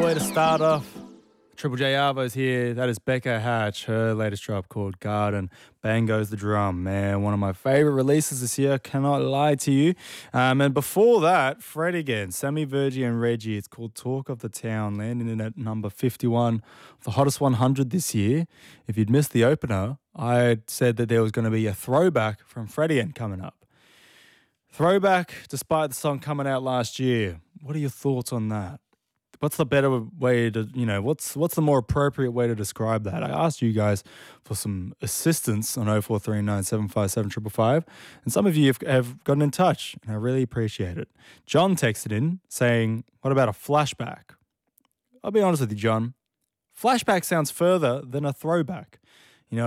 way to start off. Triple J Arvo's here. That is Becca Hatch, her latest drop called Garden. Bang goes the drum, man. One of my favorite releases this year, cannot lie to you. And before that, Fred again, Sammy Virgie and Reggie. It's called Talk of the Town, landing in at number 51, the hottest 100 this year. If you'd missed the opener, I said that there was going to be a throwback from Freddie N coming up. Throwback, despite the song coming out last year. What are your thoughts on that? What's the better way to, what's the more appropriate way to describe that? I asked you guys for some assistance on 0439 757 555, and some of you have gotten in touch, and I really appreciate it. John texted in saying, what about a flashback? I'll be honest with you, John. Flashback sounds further than a throwback.